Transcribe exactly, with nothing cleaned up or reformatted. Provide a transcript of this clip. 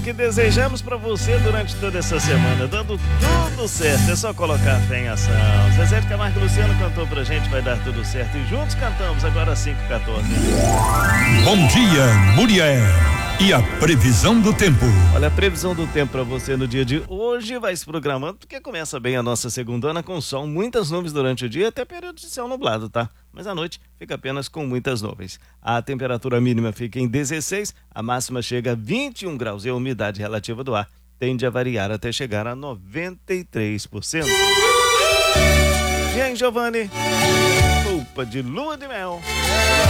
que desejamos para você durante toda essa semana, dando tudo certo. É só colocar fé em ação. Zezé de Camargo e Luciano cantou pra gente, vai dar tudo certo. E juntos cantamos agora às cinco e quatorze. Bom dia, Muriel. E a previsão do tempo? Olha, a previsão do tempo para você no dia de hoje vai se programando, porque começa bem a nossa segundona com sol, muitas nuvens durante o dia, até período de céu nublado, tá? Mas à noite fica apenas com muitas nuvens. A temperatura mínima fica em dezesseis, a máxima chega a vinte e um graus e a umidade relativa do ar tende a variar até chegar a noventa e três por cento. E aí, Giovanni? Culpa de lua de mel.